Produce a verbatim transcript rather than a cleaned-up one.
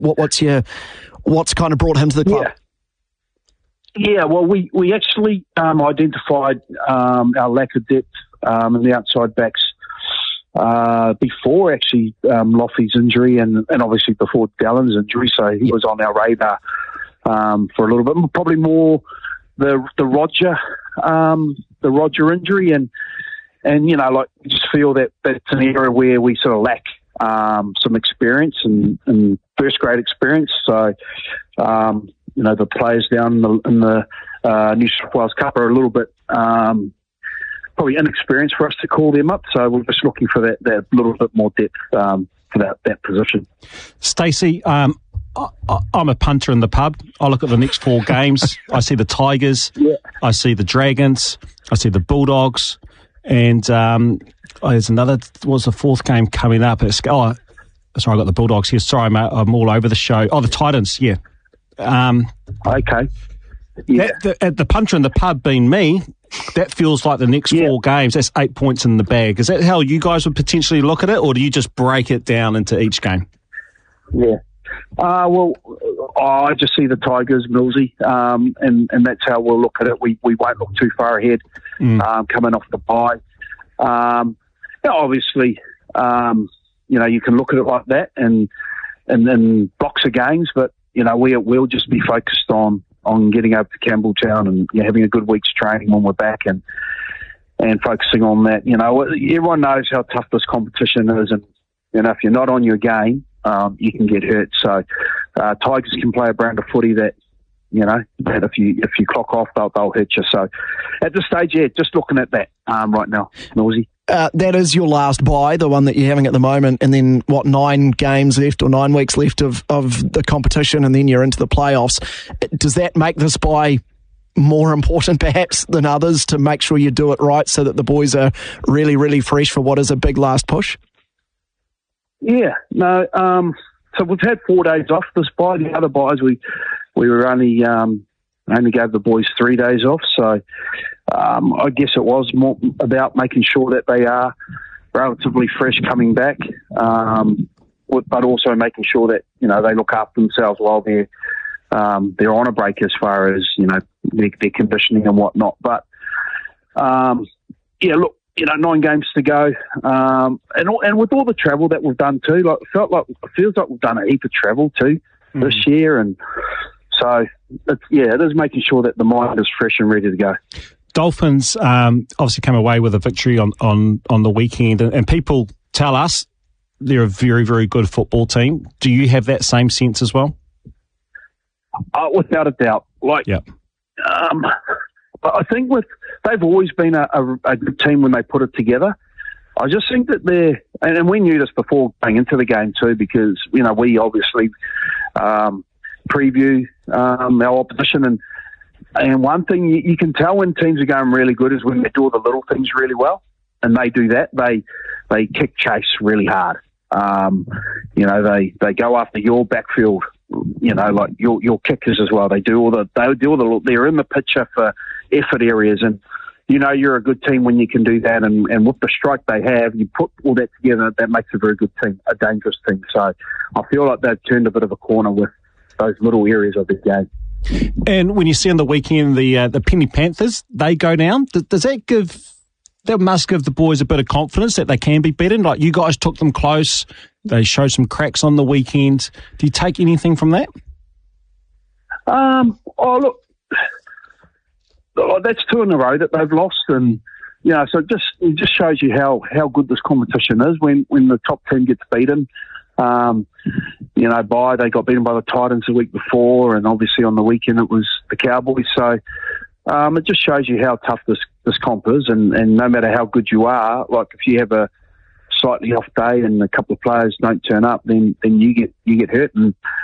What, what's your what's kind of brought him to the club? Yeah. Yeah, well, we, we actually um, identified um, our lack of depth um, in the outside backs uh, before actually um, Loffy's injury and, and obviously before Dallin's injury, so he was on our radar um, for a little bit. Probably more the the Roger um, the Roger injury, and and you know, like we just feel that that's an area where we sort of lack um, some experience and, and first grade experience. So. Um, You know, the players down in the, in the uh, New South Wales Cup are a little bit um, probably inexperienced for us to call them up. So we're just looking for that, that little bit more depth um, for that, that position. Stacey, um, I, I'm a punter in the pub. I look at the next four games. I see the Tigers. Yeah. I see the Dragons. I see the Bulldogs. And um, oh, there's another, what's the fourth game coming up? It's, oh, sorry, I got the Bulldogs here. Sorry, mate, I'm all over the show. Oh, the Titans, yeah. Um, okay. Yeah. That, the, at the punter in the pub being me, that feels like the next yeah. four games. That's eight points in the bag. Is that how you guys would potentially look at it, or do you just break it down into each game? Yeah. Uh, well, I just see the Tigers, Millsy, um, and, and that's how we'll look at it. We we won't look too far ahead mm. um, coming off the bye. Um, obviously, um, you know, you can look at it like that and and then blocks of games, but you know, we, we'll just be focused on, on getting over to Campbelltown and you know, having a good week's training when we're back and and focusing on that. You know, everyone knows how tough this competition is, and you know, if you're not on your game, um, you can get hurt. So uh, Tigers can play a brand of footy that, you know, that if you if you clock off, they'll, they'll hit you. So at this stage, yeah, just looking at that um, right now, Millsy. Uh, that is your last bye, the one that you're having at the moment, and then, what, nine games left or nine weeks left of, of the competition, and then you're into the playoffs. Does that make this bye more important, perhaps, than others to make sure you do it right so that the boys are really, really fresh for what is a big last push? Yeah, no, um, so we've had four days off this bye. The other byes, we, we were only... Um, only gave the boys three days off, so um, I guess it was more about making sure that they are relatively fresh coming back, um, but also making sure that you know they look after themselves while they're um, they're on a break as far as you know their, their conditioning and whatnot. But um, yeah, look, you know, nine games to go, um, and and with all the travel that we've done too, like it felt like it feels like we've done a heap of travel too mm. this year, and. So, it's, yeah, it is making sure that the mind is fresh and ready to go. Dolphins um, obviously came away with a victory on, on, on the weekend, and, and people tell us they're a very, very good football team. Do you have that same sense as well? Uh, without a doubt. Like, yep. um, I think with they've always been a, a, a good team when they put it together. I just think that they're, and we knew this before going into the game too, because, you know, we obviously... Um, preview um, our opposition, and and one thing you, you can tell when teams are going really good is when they do all the little things really well, and they do that. They they kick chase really hard. Um, you know, they, they go after your backfield. You know, like your your kickers as well. They do all the they do all the they're in the picture for effort areas, and you know you're a good team when you can do that. And, and with the strike they have, you put all that together, that makes a very good team, a dangerous team. So I feel like they've turned a bit of a corner with those little areas of the game. And when you see on the weekend the uh, the Penny Panthers, they go down, does, does that give, that must give the boys a bit of confidence that they can be beaten? Like you guys took them close, they showed some cracks on the weekend. Do you take anything from that? Um. Oh, look, oh, that's two in a row that they've lost, and you know, so it just it just shows you how, how good this competition is when, when the top team gets beaten. Um, you know, by they got beaten by the Titans the week before, and obviously on the weekend it was the Cowboys. So um, it just shows you how tough this, this comp is, and, and no matter how good you are, like if you have a slightly off day and a couple of players don't turn up, then then you get you get hurt. And